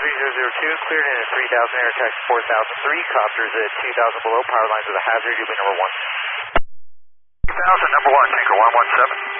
3002, cleared in at 3000, air taxi 4003, copters at 2000 below, power lines with a hazard, you'll be number 1. 2000, number 1, Tanker 117.